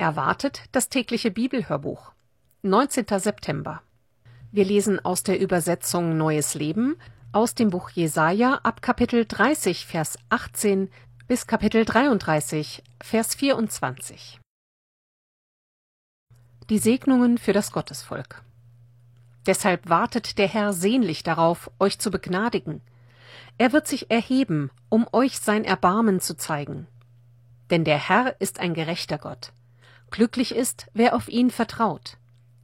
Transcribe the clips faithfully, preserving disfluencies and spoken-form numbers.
Erwartet das tägliche Bibelhörbuch. neunzehnter September. Wir lesen aus der Übersetzung Neues Leben aus dem Buch Jesaja ab Kapitel dreißig, Vers achtzehn bis Kapitel dreiunddreißig, Vers vierundzwanzig. Die Segnungen für das Gottesvolk. Deshalb wartet der Herr sehnlich darauf, euch zu begnadigen. Er wird sich erheben, um euch sein Erbarmen zu zeigen. Denn der Herr ist ein gerechter Gott. Glücklich ist, wer auf ihn vertraut.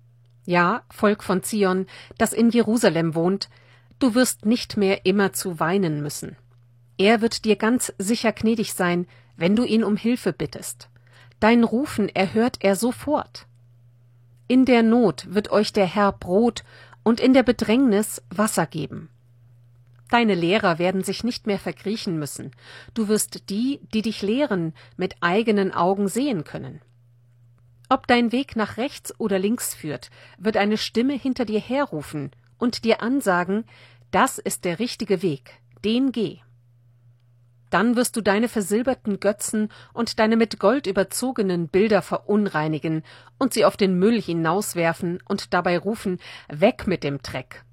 Ja, Volk von Zion, das in Jerusalem wohnt, du wirst nicht mehr immerzu weinen müssen. Er wird dir ganz sicher gnädig sein, wenn du ihn um Hilfe bittest. Dein Rufen erhört er sofort. In der Not wird euch der Herr Brot und in der Bedrängnis Wasser geben. Deine Lehrer werden sich nicht mehr verkriechen müssen. Du wirst die, die dich lehren, mit eigenen Augen sehen können. Ob dein Weg nach rechts oder links führt, wird eine Stimme hinter dir herrufen und dir ansagen, das ist der richtige Weg, den geh. Dann wirst du deine versilberten Götzen und deine mit Gold überzogenen Bilder verunreinigen und sie auf den Müll hinauswerfen und dabei rufen, weg mit dem Dreck.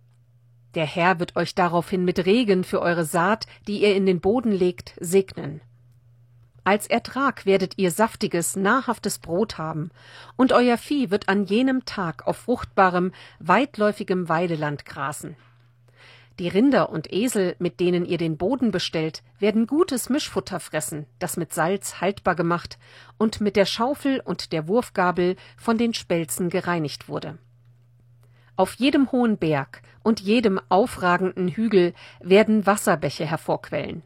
Der Herr wird euch daraufhin mit Regen für eure Saat, die ihr in den Boden legt, segnen. Als Ertrag werdet ihr saftiges, nahrhaftes Brot haben, und euer Vieh wird an jenem Tag auf fruchtbarem, weitläufigem Weideland grasen. Die Rinder und Esel, mit denen ihr den Boden bestellt, werden gutes Mischfutter fressen, das mit Salz haltbar gemacht und mit der Schaufel und der Wurfgabel von den Spelzen gereinigt wurde. Auf jedem hohen Berg und jedem aufragenden Hügel werden Wasserbäche hervorquellen.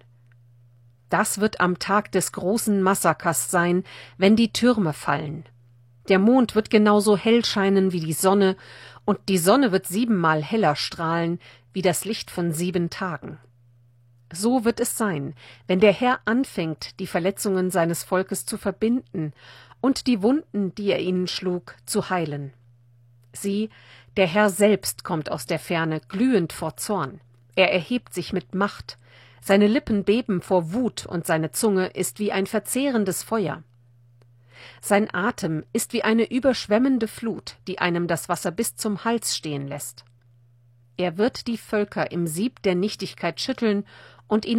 Das wird am Tag des großen Massakers sein, wenn die Türme fallen. Der Mond wird genauso hell scheinen wie die Sonne, und die Sonne wird siebenmal heller strahlen wie das Licht von sieben Tagen. So wird es sein, wenn der Herr anfängt, die Verletzungen seines Volkes zu verbinden und die Wunden, die er ihnen schlug, zu heilen. Sieh, der Herr selbst kommt aus der Ferne, glühend vor Zorn. Er erhebt sich mit Macht. Seine Lippen beben vor Wut und seine Zunge ist wie ein verzehrendes Feuer. Sein Atem ist wie eine überschwemmende Flut, die einem das Wasser bis zum Hals stehen lässt. Er wird die Völker im Sieb der Nichtigkeit schütteln und ihnen